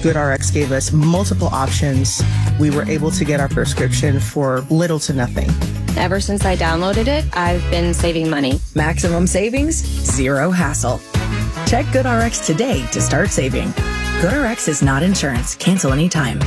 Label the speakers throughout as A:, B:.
A: GoodRx gave us multiple options. We were able to get our prescription for little to nothing.
B: Ever since I downloaded it, I've been saving money.
C: Maximum savings, zero hassle. Check GoodRx today to start saving. GoodRx is not insurance. Cancel anytime.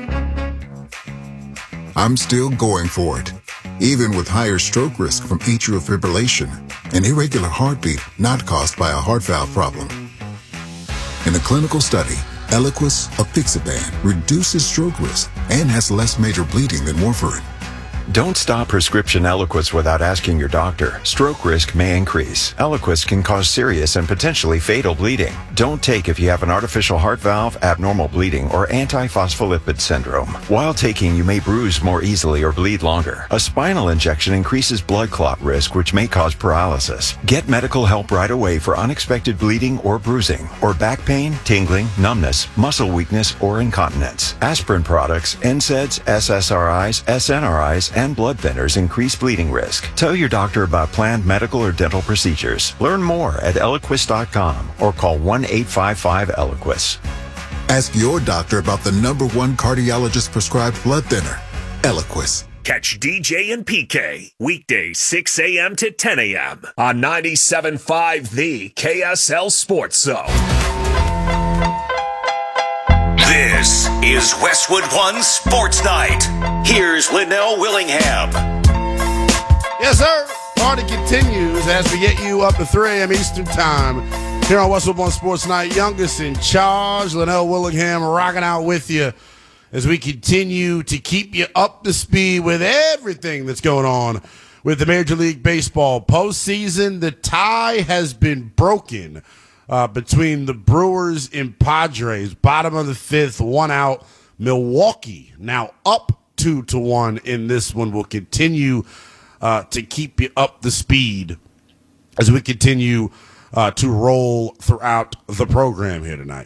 D: I'm still going for it, even with higher stroke risk from atrial fibrillation, an irregular heartbeat not caused by a heart valve problem. In a clinical study, Eliquis, apixaban, reduces stroke risk and has less major bleeding than warfarin.
E: Don't stop prescription Eliquis without asking your doctor. Stroke risk may increase. Eliquis can cause serious and potentially fatal bleeding. Don't take if you have an artificial heart valve, abnormal bleeding, or antiphospholipid syndrome. While taking, you may bruise more easily or bleed longer. A spinal injection increases blood clot risk, which may cause paralysis. Get medical help right away for unexpected bleeding or bruising, or back pain, tingling, numbness, muscle weakness, or incontinence. Aspirin products, NSAIDs, SSRIs, SNRIs, and blood thinners increase bleeding risk. Tell your doctor about planned medical or dental procedures. Learn more at Eliquis.com or call 1-855-ELIQUIS.
D: Ask your doctor about the #1 cardiologist prescribed blood thinner, Eliquis.
F: Catch DJ and PK weekdays 6 a.m. to 10 a.m. on 97.5 The KSL Sports Zone. This is Westwood One Sports Night. Here's Linnell Willingham.
G: Yes, sir. Party continues as we get you up to 3 a.m. Eastern Time here on Westwood One Sports Night. Youngest in charge, Linnell Willingham, rocking out with you as we continue to keep you up to speed with everything that's going on with the Major League Baseball postseason. The tie has been broken between the Brewers and Padres. Bottom of the fifth, one out. Milwaukee now up 2-1 in this one. Will continue to keep you up to speed as we continue to roll throughout the program here tonight.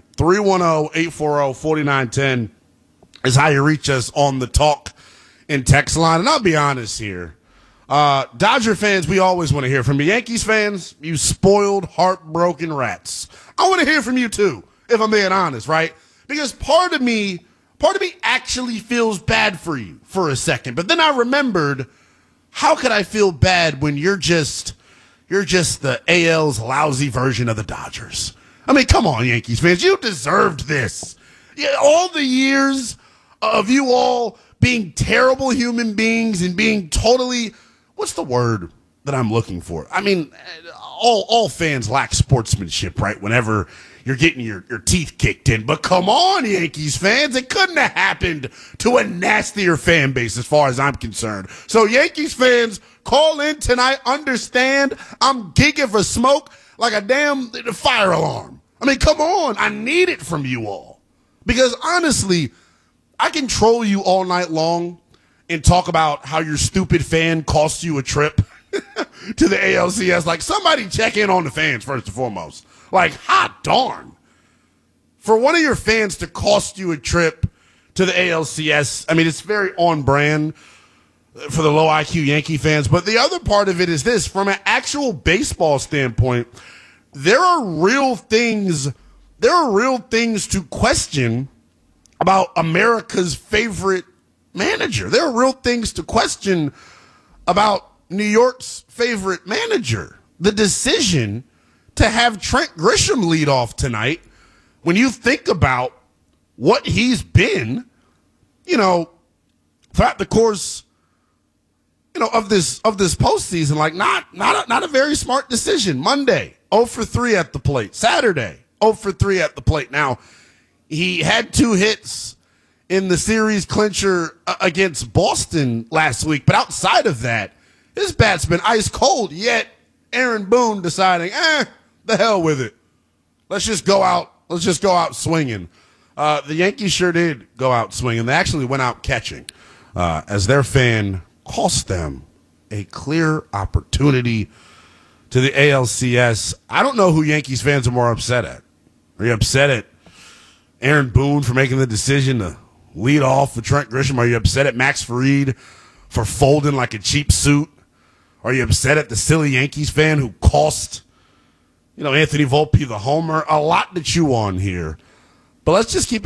G: 310-840-4910 is how you reach us on the talk and text line. And I'll be honest here. Dodger fans, we always want to hear from you. Yankees fans, you spoiled, heartbroken rats. I want to hear from you too, if I'm being honest, right? Because part of me actually feels bad for you for a second. But then I remembered, how could I feel bad when you're just the AL's lousy version of the Dodgers? I mean, come on, Yankees fans, you deserved this. Yeah, all the years of you all being terrible human beings and being totally, what's the word that I'm looking for? I mean, all fans lack sportsmanship, right? Whenever you're getting your teeth kicked in. But come on, Yankees fans, it couldn't have happened to a nastier fan base as far as I'm concerned. So Yankees fans, call in tonight. Understand, I'm gigging for smoke like a damn fire alarm. I mean, come on. I need it from you all. Because honestly, I can troll you all night long and talk about how your stupid fan cost you a trip to the ALCS. Like, somebody check in on the fans first and foremost. Like, hot darn. For one of your fans to cost you a trip to the ALCS, I mean, it's very on brand for the low IQ Yankee fans. But the other part of it is this. From an actual baseball standpoint, there are real things to question about America's favorite manager. There are real things to question about New York's favorite manager. The decision to have Trent Grisham lead off tonight, when you think about what he's been, throughout the course, of this postseason, like not a very smart decision. Monday, 0 for 3 at the plate. Saturday, 0 for 3 at the plate. Now, he had 2 hits in the series clincher against Boston last week. But outside of that, his bat's been ice cold, yet Aaron Boone deciding, the hell with it. Let's just go out swinging. The Yankees sure did go out swinging. They actually went out catching as their fan cost them a clear opportunity to the ALCS. I don't know who Yankees fans are more upset at. Are you upset at Aaron Boone for making the decision to lead off with Trent Grisham? Are you upset at Max Fried for folding like a cheap suit? Are you upset at the silly Yankees fan who cost, Anthony Volpe the homer? A lot to chew on here. But let's just keep